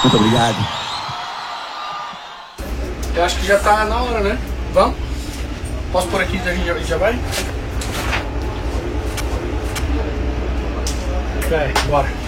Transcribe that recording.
Muito obrigado. Eu acho que já tá na hora, né? Vamos? Posso pôr aqui e a gente já vai? Bora.